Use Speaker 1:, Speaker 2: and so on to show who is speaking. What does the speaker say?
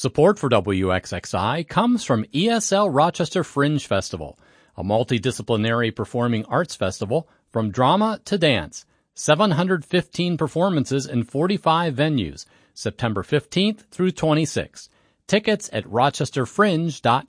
Speaker 1: Support for WXXI comes from ESL Rochester Fringe Festival, a multidisciplinary performing arts festival from drama to dance. 715 performances in 45 venues, September 15th through 26th. Tickets at rochesterfringe.com.